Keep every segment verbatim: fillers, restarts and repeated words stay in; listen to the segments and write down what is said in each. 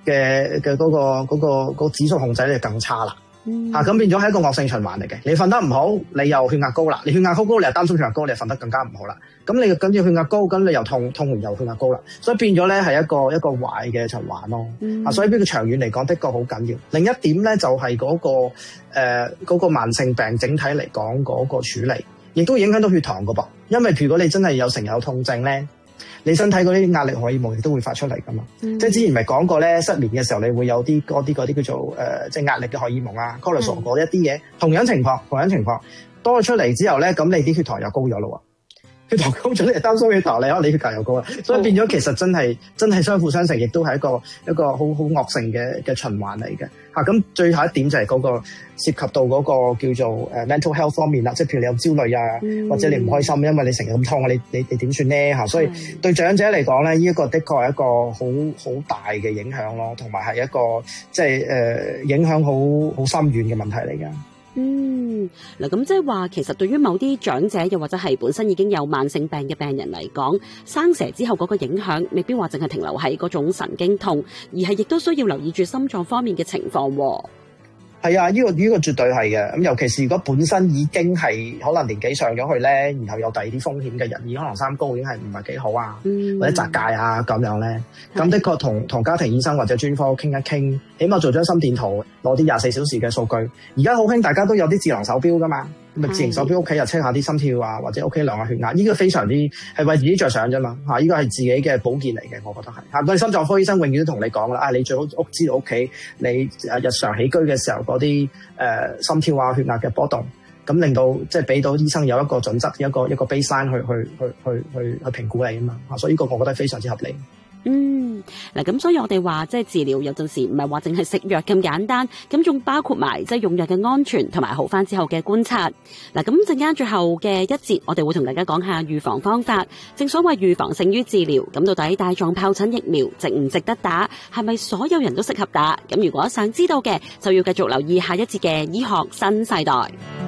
嘅嘅嗰個嗰、嗰個嗰個指數控制咧就更差啦。 嗯， 啊，咁變咗係一個惡性循環嚟嘅。你瞓得唔好，你又血壓高啦。你血壓高高，你又擔心血壓高，你又瞓得更加唔好啦。咁你跟住血壓高，咁你又痛痛完又血壓高啦。所以變咗咧係一個一個壞嘅循環咯。 嗯、 啊，所以呢個長遠嚟講的確好緊要。另一點咧就係、是、嗰、嗰個誒嗰、呃嗰個慢性病整體嚟講嗰個處理，亦都影響到血糖噶噃。因為如果你真係有成日有痛症咧，你身體嗰啲壓力荷爾蒙亦都會發出嚟噶嘛。嗯、即係之前咪講過咧，失眠嘅時候你會有啲嗰啲嗰啲叫做誒、呃、即係壓力嘅荷爾蒙啊 cortisol 嗰一啲嘢，同樣情況同樣情況多咗出嚟之後咧，咁你啲血糖又高咗咯喎。血糖高咗，你擔心血糖，你可能你血壓又高啦，所以變咗其實真係真係相輔相成，亦都係一個一個好好惡性嘅嘅循環嚟嘅嚇。咁、啊、最後一點就係嗰個涉及到嗰個叫做誒 mental health 方面啦，即係譬如你有焦慮啊，嗯、或者你唔開心，因為你成日咁痛，你你你點算咧嚇？所以對長者嚟講咧，呢、這、一個的確係一個好好大嘅影響咯，同埋係一個即係誒、呃、影響好好深遠嘅問題嚟嘅。 嗯，嗱，咁即係話，其實對於某啲長者，又或者係本身已經有慢性病嘅病人嚟講，生蛇之後嗰個影響，未必話淨係停留喺嗰種神經痛，而係亦都需要留意住心臟方面嘅情況。 係啊，呢、這個呢、這個絕對係嘅。咁尤其是如果本身已經係可能年紀上咗去咧，然後有第二啲風險嘅人，已可能三高已經係唔係幾好啊，嗯、或者紮戒啊咁樣咧，咁的確同同家庭醫生或者專科傾一傾，起碼做張心電圖，攞啲廿四小時嘅數據。而家好興，大家都有啲智能手錶噶嘛。咁啊，智能手錶屋企又 check 下啲心跳啊，或者屋企量下血壓，呢、這個非常之係為自己着想啫嘛嚇，呢個係自己嘅保健嚟嘅，我覺得係嚇。我哋心臟科醫生永遠都同你講啦，啊，你最好屋知道屋企你誒日常起居嘅時候嗰啲誒心跳啊、血壓嘅波動，咁令到即係俾到醫生有一個準則、一個一個 baseline 去去去去去去評估你啊嘛嚇，所以呢個我覺得非常之合理。 嗯，嗱，咁所以我哋話即係治療有陣時唔係話淨係食藥咁簡單，咁仲包括埋即係用藥嘅安全同埋好翻之後嘅觀察。嗱，咁陣間最後嘅一節，我哋會同大家講下預防方法。正所謂預防勝於治療，咁到底帶狀疱疹疫苗值唔值得打？係咪所有人都適合打？咁如果想知道嘅，就要繼續留意下一節嘅醫學新世代。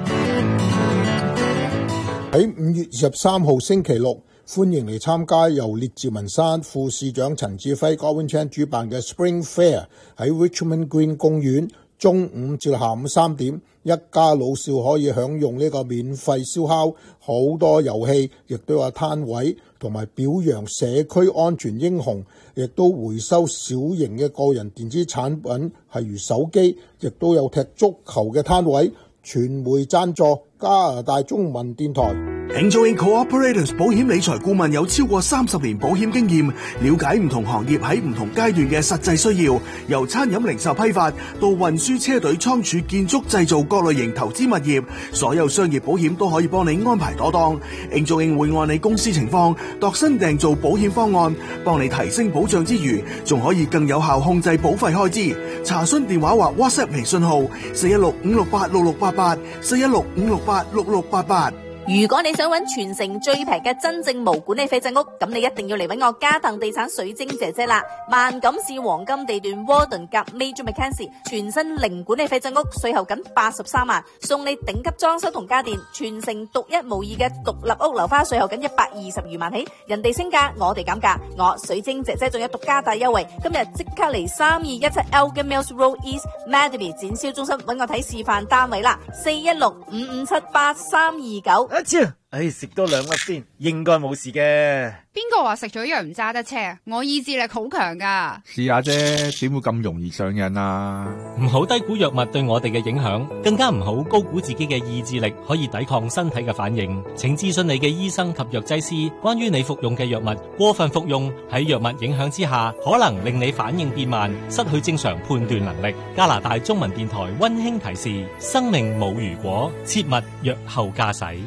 喺五月二十三號星期六，歡迎嚟參加由列治文山副市長陳志輝 Godwin Chan 主辦嘅 Spring Fair， 喺 Richmond Green 公園，中午至下午三點，一家老少可以享用呢個免費燒烤，好多遊戲，亦都有攤位，同埋表揚社區安全英雄，亦都回收小型嘅個人電子產品，係如手機，亦都有踢足球嘅攤位，傳媒贊助加拿大中文電台。 Angel Incorporated 保險理財顧問有超過三十年保險經驗，了解唔同行業喺唔同階段嘅實際需要，由餐飲零售批發到運輸車隊倉儲建築製造各類型投資物業，所有商業保險都可以幫你安排妥當。Angel In 會按你公司情況度身訂造保險方案，幫你提升保障之餘，仲可以更有效控制保費開支。查詢電話或 WhatsApp 微信號四一六五六八六六八八四一六五六八六六八八。 如果你想揾全城最平嘅真正無管理費仔屋，咁你一定要嚟揾我嘉騰地產水晶姐姐啦！萬錦市黃金地段 Warden 夾 Major Mackenzie 全新零管理費仔屋，稅後僅八十三萬，送你頂級裝修同家電，全城獨一無二嘅獨立屋樓花，稅後僅一百二十餘萬起，人哋升價，我哋減價，我水晶姐姐仲有獨家大優惠，今日即刻嚟三二一七 Elgin Mills Road East Madeley 展銷中心揾我睇示範單位啦，四一六五五七八三二九。 阿超，唉，食多兩粒先，應該冇事嘅。 邊個話食咗藥唔揸得車？我意志力好強噶。 試下啫，點會咁容易上癮啊？ 唔好低估藥物對我哋嘅影響，更加唔好高估自己嘅意志力可以抵抗身體嘅反應。請諮詢你嘅醫生及藥劑師，關於你服用嘅藥物過分服用喺藥物影響之下，可能令你反應變慢，失去正常判斷能力。加拿大中文電台溫馨提示：生命冇如果，切勿藥後駕駛。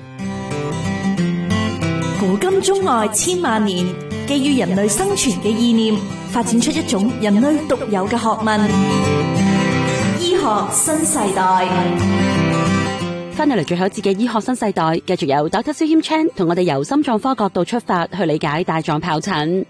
古今中外千萬年，基於人類生存嘅意念，發展出一種人類獨有嘅學問——醫學新世代。 翻到嚟最後一節嘅醫學新世代，繼續由 Doctor Silhim Chan 同我哋由心臟科角度出發去理解帶狀疱疹。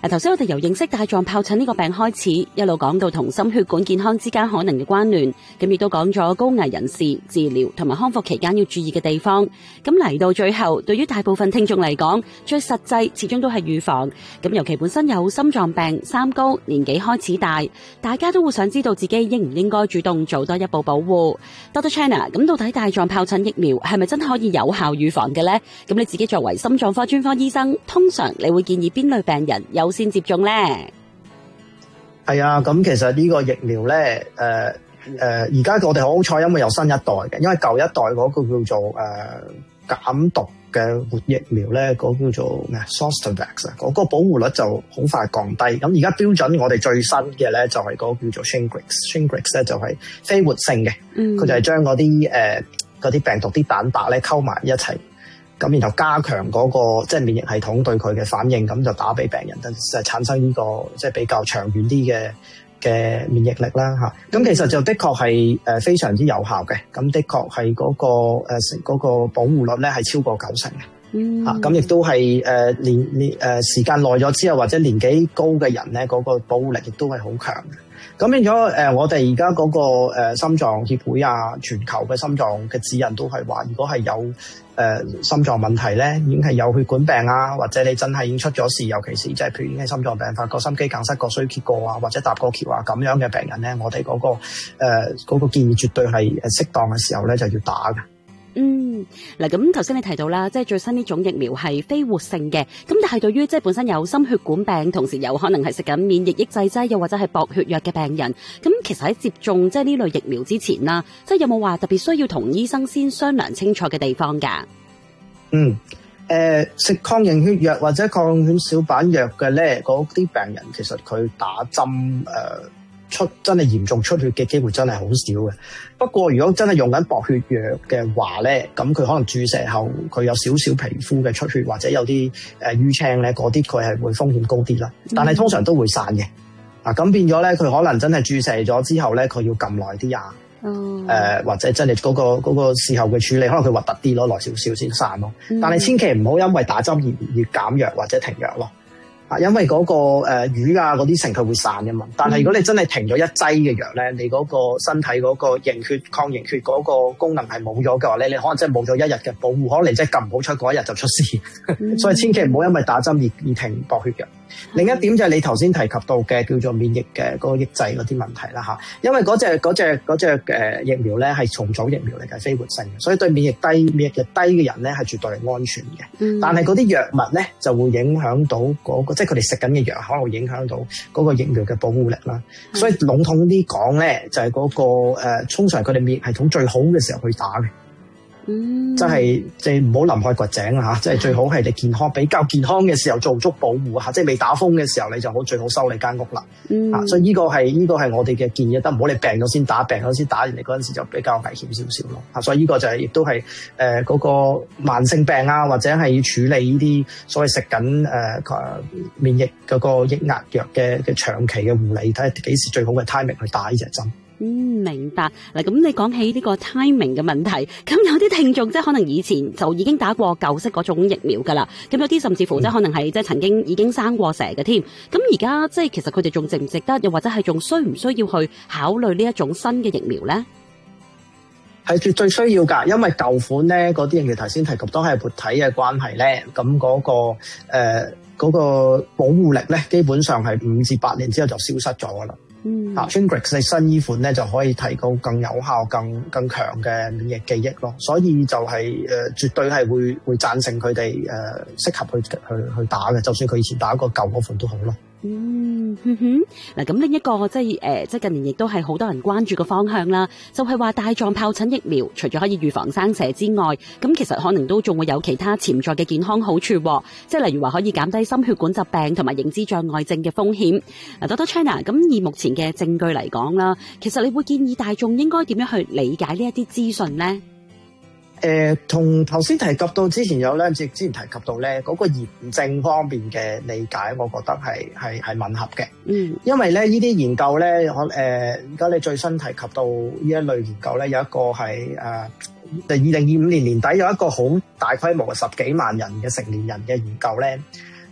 嗱，頭先我哋由認識帶狀疱疹呢個病開始，一路講到同心血管健康之間可能嘅關聯，咁亦都講咗高危人士治療同埋康復期間要注意嘅地方。咁嚟到最後，對於大部分聽眾嚟講，最實際始終都係預防。咁尤其本身有心臟病、三高、年紀開始大，大家都會想知道自己應唔應該主動做多一步保護。Doctor Chana，咁到底帶狀疱疹疫苗係咪真係可以有效預防嘅呢？咁你自己作為心臟科專科醫生，通常你會建議邊類病人優先接種呢？ 係啊，咁其實呢個疫苗咧，誒、呃、誒，而、呃、家我哋好好彩，因為有新一代嘅，因為舊一代嗰個叫做誒減、呃、毒嘅活疫苗咧，嗰、那個、叫做咩 Zostavax 啊，嗰個保護率就好快降低。咁而家標準我哋最新嘅咧就係、是、嗰個叫做 Shingrix，Shingrix 咧就係非活性嘅，佢、嗯、就係將嗰啲誒嗰啲病毒啲蛋白咧溝埋一齊。咁然後加強嗰、那個即係、就是、免疫系統對佢嘅反應，咁就打俾病人，就係產生呢、這個即係、就是、比較長遠啲嘅嘅免疫力啦嚇。咁其實就的確係誒非常之有效嘅，咁的確係嗰、那個誒嗰、呃那個保護率咧係超過九成嘅。嗯，咁亦都係誒年年誒時間耐咗之後，或者年紀高嘅人咧，嗰、那個保護力亦都係好強嘅。咁變咗誒、呃，我哋而家嗰個誒、呃、心臟協會啊，全球嘅心臟嘅指引都係話，如果係有誒、呃、心臟問題咧，已經係有血管病啊，或者你真係已經出咗事，尤其是即係譬如已經係心臟病發過、心肌梗塞過、衰竭過啊，或者搭過橋啊咁樣嘅病人咧，我哋嗰、那個誒嗰、呃那個建議絕對係誒適當嘅時候咧就要打嘅。 嗯，嗱，咁頭先你提到啦，即係最新呢種疫苗係非活性嘅，咁但係對於即係本身有心血管病，同時有可能係食緊免疫抑制劑，又或者係薄血藥嘅病人，咁其實喺接種即係呢類疫苗之前啦，即係有冇話特別需要同醫生先商量清楚嘅地方㗎？ 嗯，誒、呃，食抗凝血藥或者抗血小板藥嘅咧，嗰啲病人其實佢打針誒。呃出真係嚴重出血嘅機會真係好少嘅。不過如果真係用緊薄血藥嘅話咧，咁佢可能注射後佢有少少皮膚嘅出血或者有啲誒淤青咧，嗰啲佢係會風險高啲啦。但係通常都會散嘅。啊，咁變咗咧，佢可能真係注射咗之後咧，佢要撳耐啲啊。誒、呃、或者真係嗰個嗰、嗰個事後嘅處理，可能佢核突啲咯，耐少少先散咯。但係千祈唔好因為打針而而減藥或者停藥咯。啊，因為嗰、那個誒、呃、魚啊嗰啲成佢會散嘅嘛，但係如果你真係停咗一劑嘅藥咧，你嗰個身體嗰個凝血抗凝血嗰個功能係冇咗嘅話咧，你可能真係冇咗一日嘅保護，可能你真係撳唔好出嗰一日就出事，嗯、所以千祈唔好因為打針而而停薄血藥。另一點就係你頭先提及到嘅叫做免疫嘅嗰個抑制嗰啲問題啦嚇，因為嗰隻嗰隻嗰隻誒疫苗咧係重組疫苗嚟嘅，非活性嘅，所以對免疫低免疫力低嘅人咧係絕對係安全嘅。嗯、但係嗰啲藥物咧就會影響到嗰、嗰個，即係佢哋食緊嘅藥可能會影響到嗰個疫苗嘅保護力啦。嗯、所以籠統啲講咧，就係、係、嗰、嗰個誒，通常佢哋免疫系統最好嘅時候去打嘅。嗯，即係即係唔好臨海掘井啊！即係最好係你健康比較健康嘅時候做足保護吓，即係未打風嘅時候你就好最好收你間屋啦。嗯，啊，所以呢個係呢個係我哋嘅建議，得唔好你病咗先打，病咗先打完嚟嗰陣時就比較危險少少咯。啊，所以呢個就係亦都係誒嗰個慢性病啊，或者係要處理呢啲所謂食緊誒免疫嗰個抑壓藥嘅嘅長期嘅護理，睇下幾時最好嘅 timing 去打呢隻針。 嗯，明白。嗱，咁你講起呢個 timing 嘅問題，咁有啲聽眾即係可能以前就已經打過舊式嗰種疫苗噶啦，咁有啲甚至乎即係可能係即係曾經已經生過蛇嘅添。咁而家即係其實佢哋仲值唔值得，又或者係仲需唔需要去考慮呢一種新嘅疫苗咧？ 係絕對需要噶，因為舊款咧嗰啲疫苗頭先提及都係活體嘅關係咧，咁嗰、嗰個誒嗰、呃嗰個保護力咧，基本上係五至八年之後就消失咗噶啦。嗯，啊 Shingrix 新依款咧就可以提高更有效、更更強嘅免疫記憶咯，所以就係、是、誒、呃、絕對係會會贊成佢哋誒適合去去去打嘅，就算佢以前打過舊嗰款都好咯。 嗯哼哼，嗱，咁另一個即係誒，即係近年亦都係好多人關注嘅方向啦，就係話帶狀疱疹疫苗除咗可以預防生蛇之外，咁其實可能都仲會有其他潛在嘅健康好處，即係例如話可以減低心血管疾病同埋認知障礙症嘅風險。嗱，Doctor Chana，咁以目前嘅證據嚟講啦，其實你會建議大眾應該點樣去理解呢一啲資訊呢？ 誒、呃，同頭先提及到之前有咧，即之前提及到咧嗰、那個炎症方面嘅理解，我覺得係係係吻合嘅。嗯，因為咧呢啲研究咧，我誒而家你最新提及到呢一類研究咧，有一個係誒，就二零二五年年底有一個好大規模嘅十幾萬人嘅成年人嘅研究咧。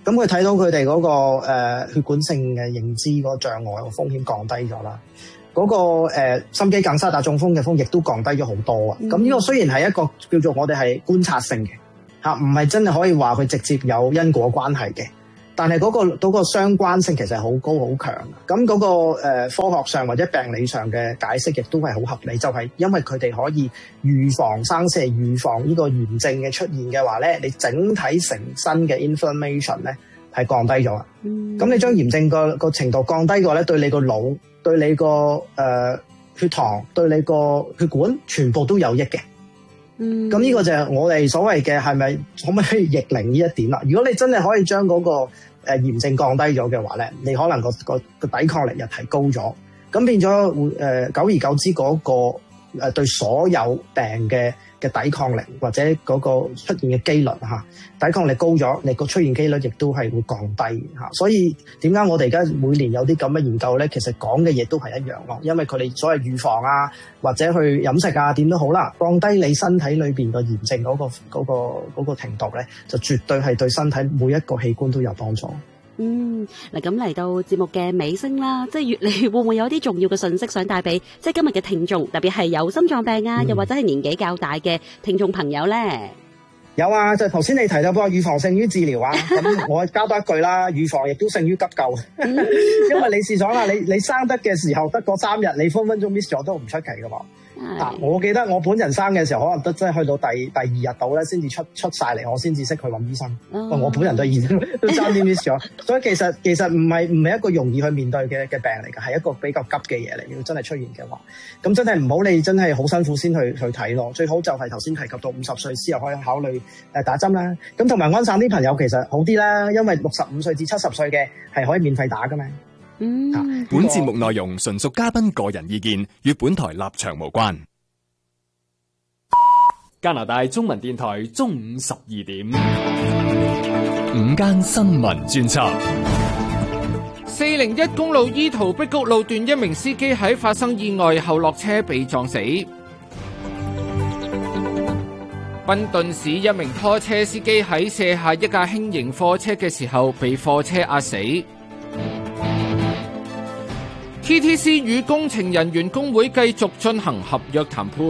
咁佢睇到佢哋嗰個、呃、血管性嘅認知嗰個障礙個風險降低咗啦，嗰、嗰個、呃、心肌梗塞打中風嘅風亦都降低咗好多啊！咁呢、嗯、個雖然係一個叫做我哋係觀察性嘅嚇，唔係真係可以話佢直接有因果關係嘅。但係嗰、嗰個嗰、嗰個相關性其實係好高好強，咁嗰、嗰個、呃、科學上或者病理上嘅解釋亦都係好合理，就係、是、因為佢哋可以預防生痔、預防呢個炎症嘅出現嘅話咧，你整體成身嘅 inflammation 咧係降低咗啊。咁、嗯、你將炎症個個程度降低嘅話咧，對你個腦、對你個誒、呃、血糖、對你個血管全部都有益嘅。嗯，咁呢個就係我哋所謂嘅係咪可唔可以逆齡呢一點啦？如果你真係可以將嗰個誒炎症降低咗嘅話咧，你可能個個個抵抗力又提高咗，咁變咗會誒久而久之嗰個誒對所有病嘅嘅抵抗力或者嗰個出現嘅機率嚇，抵抗力高咗，你個出現機率亦都係會降低嚇。所以點解我哋而家每年有啲咁嘅研究咧？其實講嘅嘢都係一樣咯，因為佢哋所謂預防啊，或者去飲食啊，點都好啦，降低你身體裏邊個炎症嗰個嗰個嗰個程度咧，就絕對係對身體每一個器官都有幫助。 嗯，嗱咁嚟到節目嘅尾聲啦，即係月你會唔會有啲重要嘅信息想帶俾即係今日嘅聽眾，特別係有心臟病啊，嗯、又或者係年紀較大嘅聽眾朋友咧？ 有啊，就頭先你提到嗰個預防勝於治療啊，咁我加多一句啦，預防亦都勝於急救，因為你試咗啦，你你生得嘅時候得嗰三日，你分分鐘 miss 咗都唔出奇噶嘛。啊！我記得我本人生嘅時候，可能得真係去到第第二日到咧，先至出出晒嚟，我先至識去揾醫生。Oh. 我本人都已經都差啲 miss 咗，所以其實其實唔係唔係一個容易去面對嘅嘅病嚟㗎，係一個比較急嘅嘢嚟。如果真係出現嘅話，咁真係唔好你真係好辛苦先去去睇咯。最好就係頭先提及到五十歲之後可以考慮誒打針啦。咁同埋安省啲朋友其實好啲啦，因為六十五歲至七十歲嘅係可以免費打㗎嘛。 嗯， 啊、 本節目內容純屬嘉賓個人意見，與本台立場無關。 加拿大中文電台中午十二點， 午間新聞專輯。 四零一公路伊圖碧谷路段一名司機喺發生意外後落車被撞死。賓頓市一名拖車司機喺卸下一架輕型貨車嘅時候被貨車壓死。T T C 與工程人員工會繼續進行合約談判。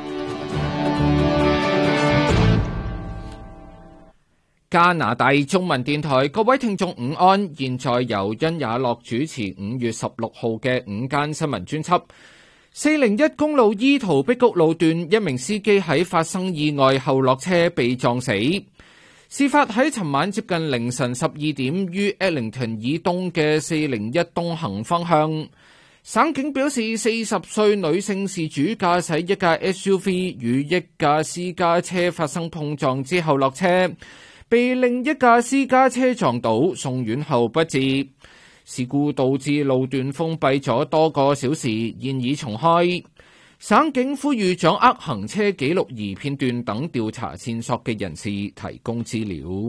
加拿大中文電台，各位聽眾午安，現在由殷也樂主持五月十六號嘅午間新聞專輯。四零一公路伊圖碧谷路段一名司機喺發生意外後落車被撞死。事發喺尋晚接近凌晨十二點，於 Eglinton 以東嘅四零一東行方向。省警表示，四十歲女性事主駕駛一架 S U V 與一架私家車發生碰撞之後落車，被另一架私家車撞倒，送院後不治。事故導致路段封閉咗多個小時，現已重開。省警呼籲掌握行車記錄儀片段等調查線索嘅人士提供資料。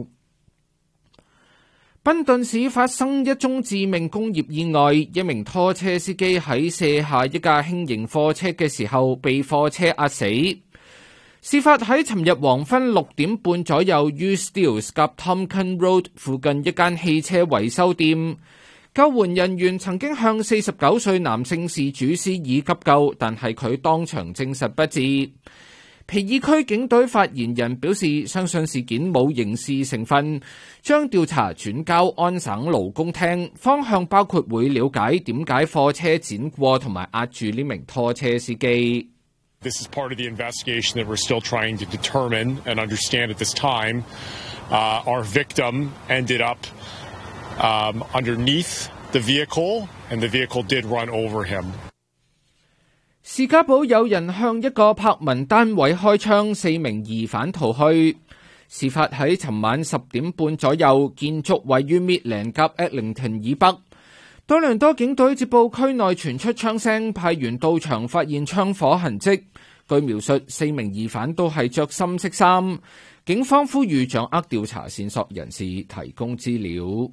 賓頓市發生一宗致命工業意外，一名拖車司機喺卸下一架輕型貨車嘅時候被貨車壓死。事發喺尋日黃昏六點半左右，於 Steeles 及 Tompkin Road 附近一間汽車維修店。救援人員曾經向四十九歲男性事主施以急救，但係佢當場證實不治。皮爾區警隊發言人表示，相信事件冇刑事成分，將調查轉交安省勞工廳，方向包括會了解點解貨車輾過同埋壓住呢名拖車司機。 This is part of the investigation that we're still trying to determine and understand at this time. Uh, our victim ended up um, underneath the vehicle, and the vehicle did run over him. 士嘉堡有人向一個柏文單位開槍，四名疑犯逃去。事發喺尋晚十點半左右，建築位於 Midland 及 Eglinton 以北。多倫多警隊接報區內傳出槍聲，派員到場發現槍火痕跡。據描述，四名疑犯都係着深色衫。警方呼籲掌握調查線索人士提供資料。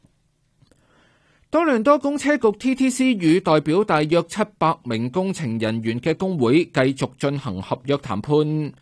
多倫多公車局 T T C 與代表大約七百名工程人員嘅工會繼續進行合約談判。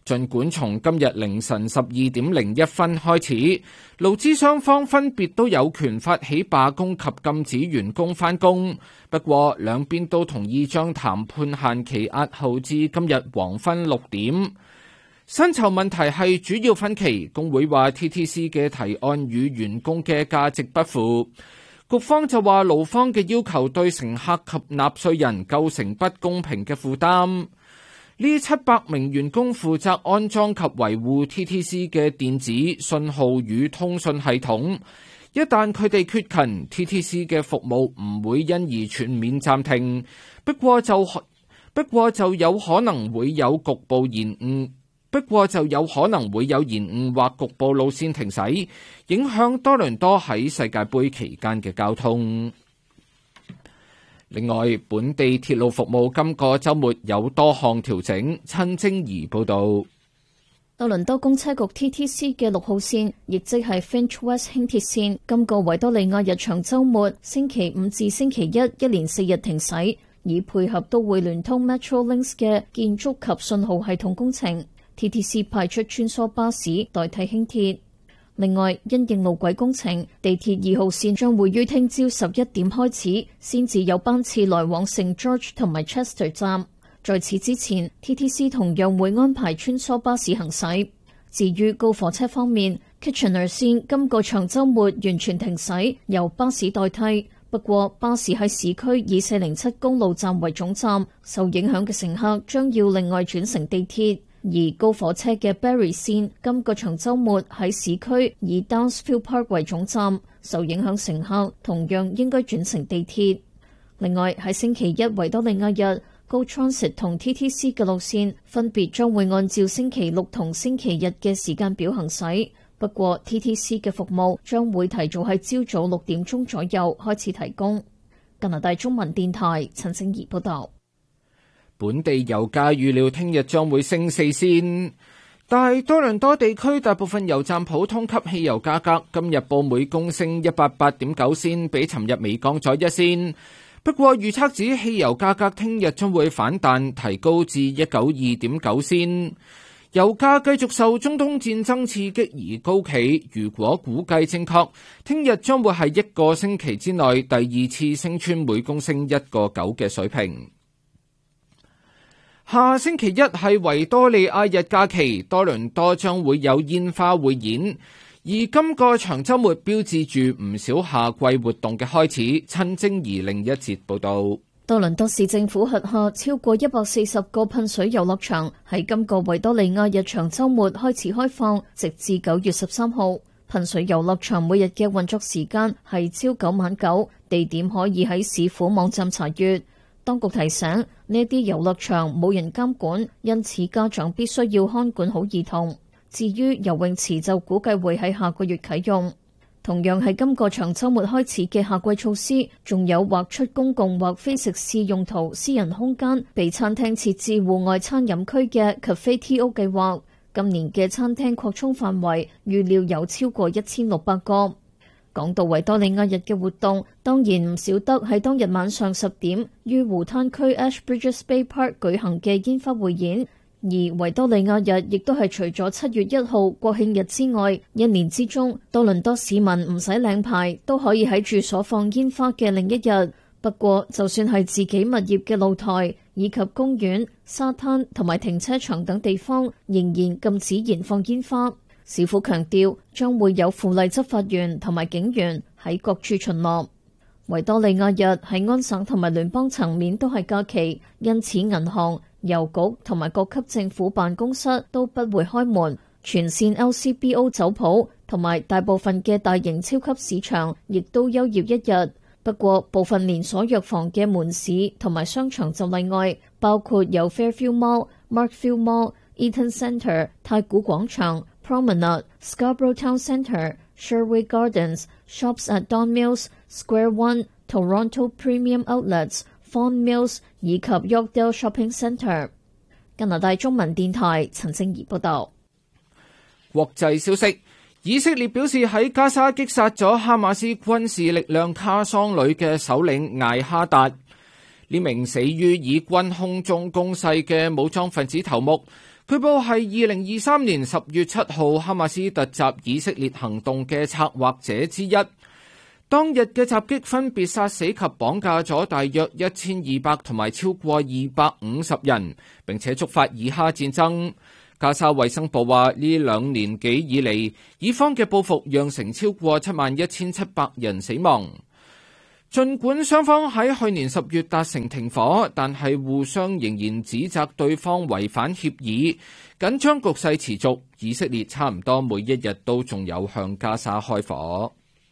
儘管從今日凌晨十二點零一分開始，勞資雙方分別都有權發起罷工及禁止員工返工，不過兩邊都同意將談判限期押後至今日黃昏六點。薪酬問題係主要分歧，工會話 T T C 嘅提案與員工嘅價值不符，局方就話勞方嘅要求對乘客及納稅人構成不公平嘅負擔。呢七百名員工負責安裝及維護 T T C 嘅電子信號與通訊系統，一旦佢哋缺勤 ，T T C 嘅服務唔會因而全面暫停，不過就不過就有可能會有局部延誤。不過就有可能會有延誤或局部路線停駛，影響多倫多喺世界盃期間嘅交通。另外，本地鐵路服務今個週末有多項調整。陳晶儀報導。 多倫多公車局 T T C 嘅六號線，亦即係 Finch West 輕鐵線，今個維多利亞日長週末星期五至星期一一連四日停駛，以配合都會聯通 Metrolinx 嘅建築及信號系統工程。T T C 派出穿梭巴士代替輕鐵。另外，因應路軌工程，地鐵二號線將會於聽朝十一點開始，先至有班次來往聖 George 同埋 Chester 站。在此之前 ，T T C 同樣會安排穿梭巴士行駛。至於高火車方面 ，Kitchener 線今個長週末完全停駛，由巴士代替。不過，巴士喺市區以四零七公路站為總站，受影響嘅乘客將要另外轉乘地鐵。而高火車嘅 Barrie 線今個長週末喺市區以 Downsville Park 為總站，受影響乘客同樣應該轉乘地鐵。另外喺星期一維多利亞日，Go Transit 同 T T C 嘅路線分別將會按照星期六同星期日嘅時間表行駛。不過 T T C 嘅服務將會提早喺朝早六點鐘左右開始提供。加拿大中文電台陳靜儀報道。 本地油價預料聽日將會升四仙，但係多倫多地區大部分油站普通級汽油價格今日報每公升一百八點九仙，比尋日微降咗一仙。不過預測指汽油價格聽日將會反彈，提高至一九二點九仙。油價繼續受中東戰爭刺激而高企，如果估計正確，聽日將會係一個星期之內第二次升穿每公升一個九嘅水平。下星期一係維多利亞日假期，多倫多將會有煙花匯演，而今個長週末標誌住唔少夏季活動嘅開始。陳晶儀另一節報導。 多倫多市政府轄下超過一百四十個噴水遊樂場喺今個維多利亞日長週末開始開放，直至九月十三號。噴水遊樂場每日嘅運作時間係朝九晚九，地點可以喺市府網站查閱。當局提醒，呢啲遊樂場冇人監管，因此家長必須要看管好兒童。至於游泳池就估計會喺下個月啟用。同樣係今個長週末開始嘅夏季措施，仲有劃出公共或非食肆用途私人空間，被餐廳設置戶外餐飲區嘅 Cafe T O 計劃。今年嘅餐廳擴充範圍預料有超過一千六百個。講到維多利亞日嘅活動，當然唔少得喺當日晚上十點於湖灘區 Ashbridges Bay Park 舉行嘅煙花匯演。而維多利亞日亦都係除咗七月一號國慶日之外，一年之中多倫多市民唔使領牌都可以喺住所放煙花嘅另一日。不過，就算係自己物業嘅露台以及公園、沙灘同埋停車場等地方，仍然禁止燃放煙花。市府強調將會有附例執法員同埋警員喺各處巡邏。維多利亞日喺安省同埋聯邦層面都係假期，因此銀行、郵局同埋各級政府辦公室都不會開門。全線 L C B O 酒鋪同埋大部分嘅大型超級市場亦都休業一日。不過部分連鎖藥房嘅門市同埋商場就例外，包括有 Fairfield Mall、Markfield Mall、Eaton Centre、太古廣場、Promenade、Scarborough Town Centre、Sherway Gardens、Shops at Don Mills、Square One、Toronto Premium Outlets、Vaughan Mills 以及 Yorkdale Shopping Centre。加拿大中文電台陳靜儀報道。 國際消息，以色列表示喺加沙擊殺咗哈馬斯軍事力量卡桑旅嘅首領艾哈達。呢名死於以軍空中攻勢嘅武裝分子頭目， 據報係二零二三年十月七號哈馬斯突襲以色列行動嘅策劃者之一。當日嘅襲擊分別殺死及綁架咗大約一千二百同埋超過二百五十人，並且觸發以哈戰爭。加沙衛生部話呢兩年幾以嚟，以方嘅報復釀成超過七萬一千七百人死亡。儘管雙方喺去年十月達成停火，但係互相仍然指責對方違反協議，緊張局勢持續。以色列差唔多每一日都仲有向加沙開火。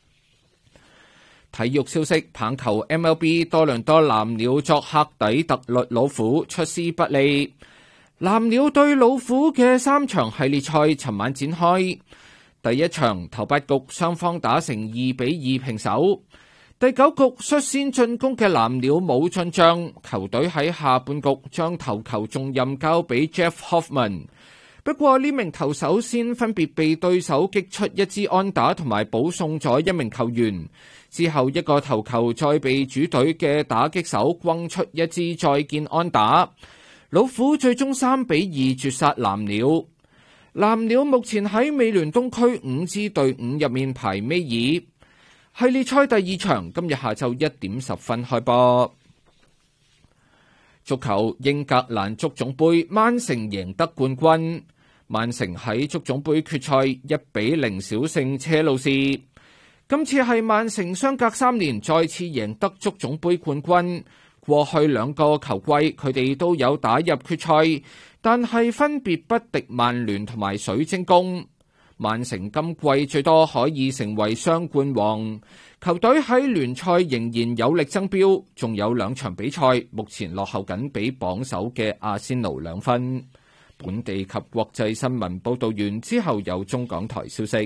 體育消息，棒球 M L B 多倫多藍鳥作客底特律老虎，出師不利。藍鳥對老虎嘅三場系列賽尋晚展開，第一場頭八局雙方打成二比二平手，第九局率先進攻嘅藍鳥冇進賬，球隊喺下半局將投球重任交俾 Jeff Hoffman。不過呢名投手先分別被對手擊出一支安打同埋保送咗一名球員，之後一個投球再被主隊嘅打擊手轟出一支再見安打，老虎最終三比二絕殺藍鳥。藍鳥目前喺美聯東區五支隊伍入面排尾二。系列賽第二場今日下晝一點十分開波。足球英格蘭足總杯，曼城贏得冠軍。曼城喺足總杯決賽一比零小勝車路士。今次係曼城相隔三年再次贏得足總杯冠軍。過去兩個球季佢哋都有打入決賽，但係分別不敵曼聯同埋水晶宮。曼城今季最多可以成為雙冠王，球隊喺聯賽仍然有力爭標，仲有兩場比賽，目前落後緊比榜首嘅阿仙奴兩分。本地及國際新聞報道完之後，有中港台消息。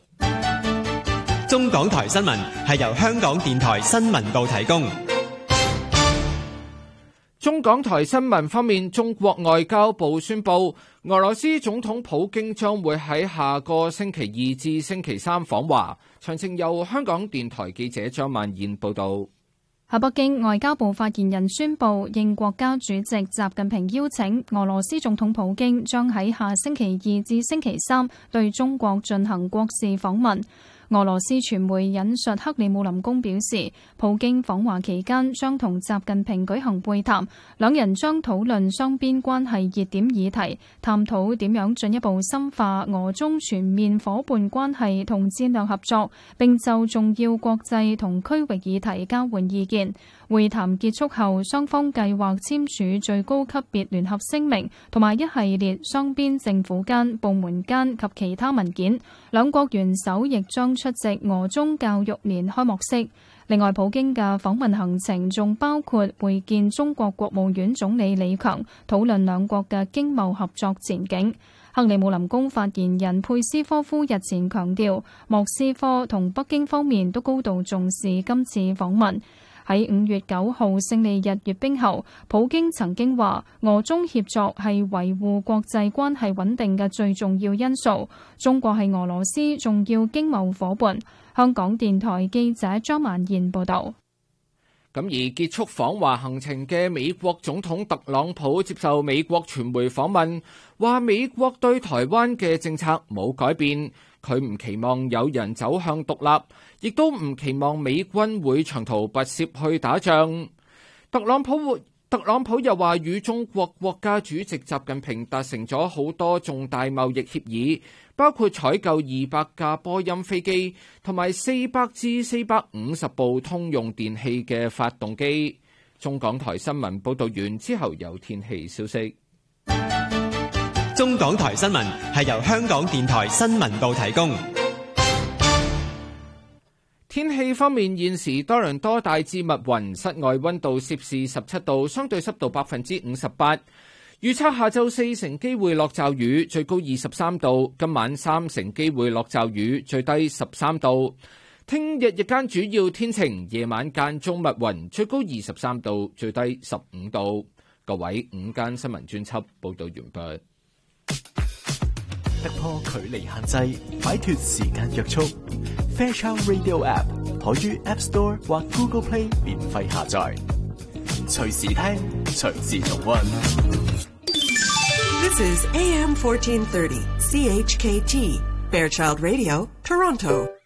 中港台新聞係由香港電台新聞部提供。 中港台新聞方面，中國外交部宣布，俄羅斯總統普京將會喺下個星期二至星期三訪華。詳情由香港電台記者張曼燕報道。 喺北京，外交部發言人宣布，應國家主席習近平邀請，俄羅斯總統普京將喺下星期二至星期三對中國進行國事訪問。俄羅斯傳媒引述克里姆林宮表示，普京訪華期間將同習近平舉行會談，兩人將討論雙邊關係熱點議題，探討點樣進一步深化俄中全面夥伴關係同戰略合作，並就重要國際同區域議題交換意見。會談結束後，雙方計劃簽署最高級別聯合聲明同埋一系列雙邊政府間、部門間及其他文件。兩國元首亦將出席俄中教育年開幕式。另外，普京嘅訪問行程仲包括會見中國國務院總理李強，討論兩國嘅經貿合作前景。克里姆林宮發言人佩斯科夫日前強調，莫斯科同北京方面都高度重視今次訪問。喺五月九號勝利日閱兵後，普京曾經話俄中協作係維護國際關係穩定嘅最重要因素，中國係俄羅斯重要經貿夥伴。香港電台記者張曼燕報道。 咁而結束訪華行程嘅美國總統特朗普接受美國傳媒訪問，話美國對台灣嘅政策冇改變，佢唔期望有人走向獨立，亦都唔期望美軍會長途跋涉去打仗。特朗普特朗普又話，與中國國家主席習近平達成咗好多重大貿易協議，包括採購二百架波音飛機同埋四百至四百五十部通用電器嘅發動機。中港台新聞報道完之後，有天氣消息。 中港台新聞係由香港電台新聞部提供。 天氣方面，現時多倫多大致密雲，室外溫度攝氏十七度，相對濕度百分之五十八。預測下晝四成機會落驟雨，最高二十三度；今晚三成機會落驟雨，最低十三度。聽日日間主要天晴，夜晚間中密雲，最高二十三度，最低十五度。各位，午間新聞專輯報道完畢。 突破距離限制，擺脫時間約束。Fairchild Radio App 可於 App Store 或 Google Play 免費下載，隨時聽，隨時重溫。 This is A M fourteen thirty, C H K T, Fairchild Radio, Toronto.